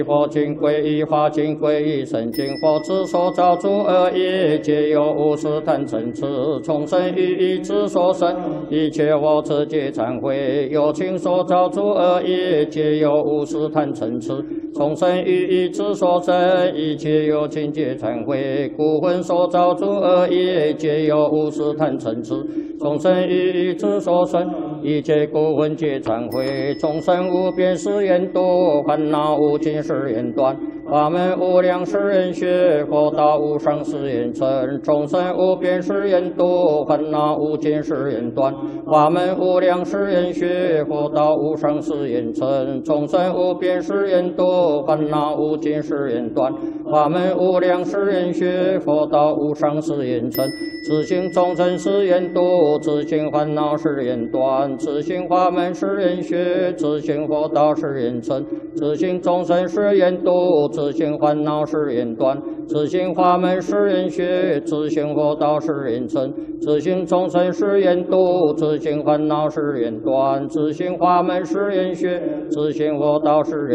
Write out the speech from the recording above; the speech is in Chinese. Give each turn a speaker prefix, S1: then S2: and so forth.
S1: 佛经归一，法经归一，圣经佛之所造诸恶业，皆由无始贪嗔痴从生于意之所生。一切佛之皆忏悔，有情所造诸恶业，皆由无始贪嗔痴从生于意之所生。一切有情皆忏悔，故魂所造诸恶业，皆由无始贪嗔痴从生于意之所生。一切故魂皆忏悔，众生无边誓愿度，烦恼无尽誓愿断，法门无量誓愿学，佛道无上誓愿成。众生无边誓愿度，烦恼无尽誓愿断，法门无量誓愿学，佛道无上誓愿成。众生无边誓愿度，烦恼无尽誓愿断，法门无量誓愿学，佛道无上誓愿成。自性众生誓愿度，自性烦恼誓愿断，自性法门誓愿学，自性佛道誓愿成。自性众生誓愿度，自性烦恼誓愿断，自性法门誓愿学，自性佛道誓愿成。自性众生誓愿度，自性烦恼誓愿断，自性法门誓愿学，自性佛道誓愿